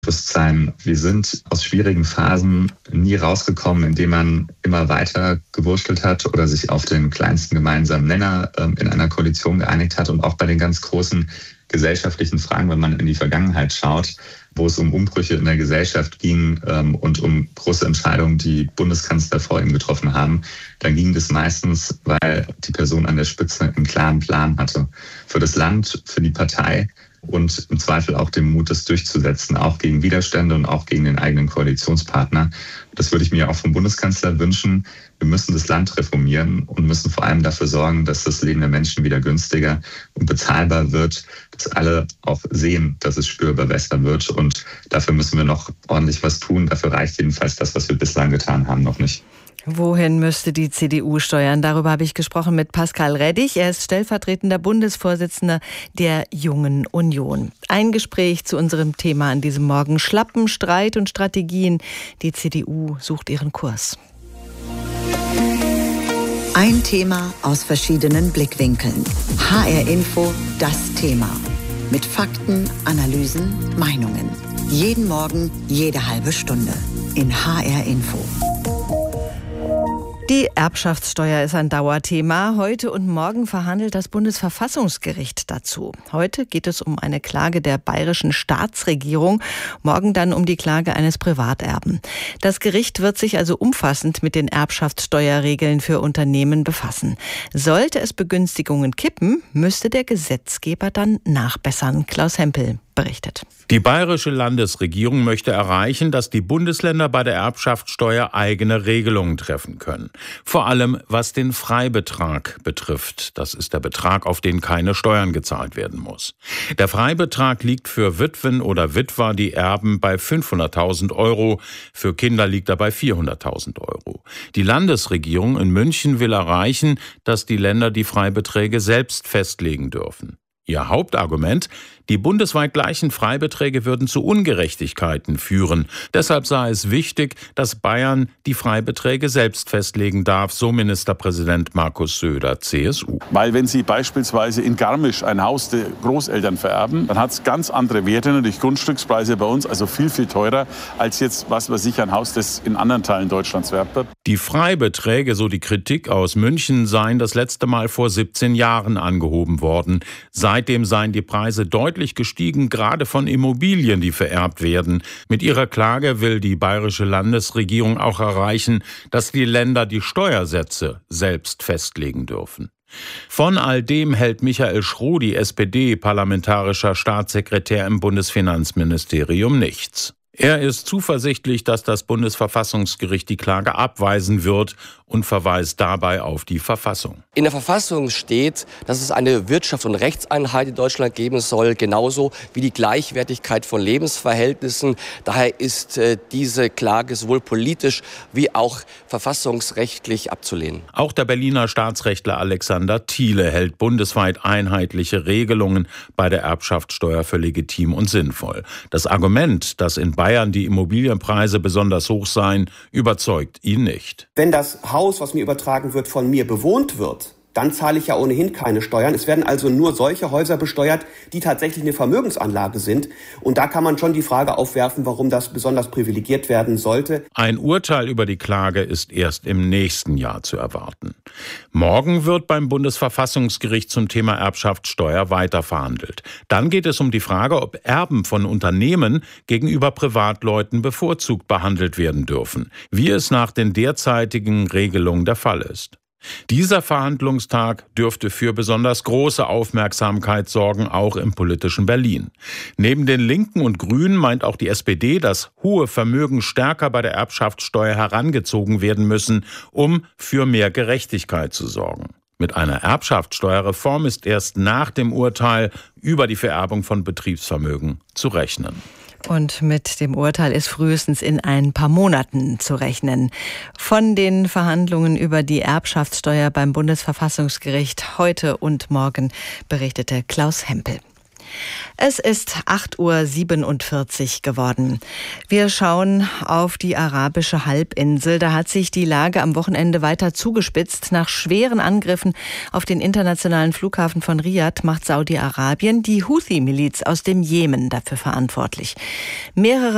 Bewusstsein. Wir sind aus schwierigen Phasen nie rausgekommen, indem man immer weiter gewurschtelt hat oder sich auf den kleinsten gemeinsamen Nenner in einer Koalition geeinigt hat. Und auch bei den ganz großen gesellschaftlichen Fragen, wenn man in die Vergangenheit schaut, wo es um Umbrüche in der Gesellschaft ging und um große Entscheidungen, die Bundeskanzler vor ihm getroffen haben, dann ging das meistens, weil die Person an der Spitze einen klaren Plan hatte. Für das Land, für die Partei und im Zweifel auch den Mut, das durchzusetzen, auch gegen Widerstände und auch gegen den eigenen Koalitionspartner. Das würde ich mir auch vom Bundeskanzler wünschen. Wir müssen das Land reformieren und müssen vor allem dafür sorgen, dass das Leben der Menschen wieder günstiger und bezahlbar wird, dass alle auch sehen, dass es spürbar besser wird. Und dafür müssen wir noch ordentlich was tun. Dafür reicht jedenfalls das, was wir bislang getan haben, noch nicht. Wohin müsste die CDU steuern? Darüber habe ich gesprochen mit Pascal Reddich. Er ist stellvertretender Bundesvorsitzender der Jungen Union. Ein Gespräch zu unserem Thema an diesem Morgen: Schlappen, Streit und Strategien. Die CDU sucht ihren Kurs. Ein Thema aus verschiedenen Blickwinkeln. HR Info, das Thema. Mit Fakten, Analysen, Meinungen. Jeden Morgen, jede halbe Stunde. In HR Info. Die Erbschaftssteuer ist ein Dauerthema. Heute und morgen verhandelt das Bundesverfassungsgericht dazu. Heute geht es um eine Klage der bayerischen Staatsregierung, morgen dann um die Klage eines Privaterben. Das Gericht wird sich also umfassend mit den Erbschaftssteuerregeln für Unternehmen befassen. Sollte es Begünstigungen kippen, müsste der Gesetzgeber dann nachbessern. Klaus Hempel berichtet. Die bayerische Landesregierung möchte erreichen, dass die Bundesländer bei der Erbschaftssteuer eigene Regelungen treffen können. Vor allem was den Freibetrag betrifft. Das ist der Betrag, auf den keine Steuern gezahlt werden muss. Der Freibetrag liegt für Witwen oder Witwer, die erben, bei 500.000 Euro. Für Kinder liegt er bei 400.000 Euro. Die Landesregierung in München will erreichen, dass die Länder die Freibeträge selbst festlegen dürfen. Ihr Hauptargument: die bundesweit gleichen Freibeträge würden zu Ungerechtigkeiten führen. Deshalb sei es wichtig, dass Bayern die Freibeträge selbst festlegen darf, so Ministerpräsident Markus Söder, CSU. Weil wenn Sie beispielsweise in Garmisch ein Haus der Großeltern vererben, dann hat es ganz andere Werte, natürlich Grundstückspreise bei uns, also viel, viel teurer als jetzt, was weiß ich, ein Haus, das in anderen Teilen Deutschlands wert wird. Die Freibeträge, so die Kritik aus München, seien das letzte Mal vor 17 Jahren angehoben worden. Seitdem seien die Preise deutlich gestiegen, gerade von Immobilien, die vererbt werden. Mit ihrer Klage will die bayerische Landesregierung auch erreichen, dass die Länder die Steuersätze selbst festlegen dürfen. Von all dem hält Michael Schrodi, SPD-parlamentarischer Staatssekretär im Bundesfinanzministerium, nichts. Er ist zuversichtlich, dass das Bundesverfassungsgericht die Klage abweisen wird und verweist dabei auf die Verfassung. In der Verfassung steht, dass es eine Wirtschafts- und Rechtseinheit in Deutschland geben soll, genauso wie die Gleichwertigkeit von Lebensverhältnissen. Daher ist diese Klage sowohl politisch wie auch verfassungsrechtlich abzulehnen. Auch der Berliner Staatsrechtler Alexander Thiele hält bundesweit einheitliche Regelungen bei der Erbschaftssteuer für legitim und sinnvoll. Das Argument, dass in Bayern die Immobilienpreise besonders hoch seien, überzeugt ihn nicht. Wenn das Haus, was mir übertragen wird, von mir bewohnt wird, dann zahle ich ja ohnehin keine Steuern. Es werden also nur solche Häuser besteuert, die tatsächlich eine Vermögensanlage sind. Und da kann man schon die Frage aufwerfen, warum das besonders privilegiert werden sollte. Ein Urteil über die Klage ist erst im nächsten Jahr zu erwarten. Morgen wird beim Bundesverfassungsgericht zum Thema Erbschaftssteuer weiter verhandelt. Dann geht es um die Frage, ob Erben von Unternehmen gegenüber Privatleuten bevorzugt behandelt werden dürfen, wie es nach den derzeitigen Regelungen der Fall ist. Dieser Verhandlungstag dürfte für besonders große Aufmerksamkeit sorgen, auch im politischen Berlin. Neben den Linken und Grünen meint auch die SPD, dass hohe Vermögen stärker bei der Erbschaftssteuer herangezogen werden müssen, um für mehr Gerechtigkeit zu sorgen. Mit einer Erbschaftssteuerreform ist erst nach dem Urteil über die Vererbung von Betriebsvermögen zu rechnen. Und mit dem Urteil ist frühestens in ein paar Monaten zu rechnen. Von den Verhandlungen über die Erbschaftssteuer beim Bundesverfassungsgericht heute und morgen berichtete Klaus Hempel. Es ist 8:47 Uhr geworden. Wir schauen auf die arabische Halbinsel. Da hat sich die Lage am Wochenende weiter zugespitzt. Nach schweren Angriffen auf den internationalen Flughafen von Riad macht Saudi-Arabien die Houthi-Miliz aus dem Jemen dafür verantwortlich. Mehrere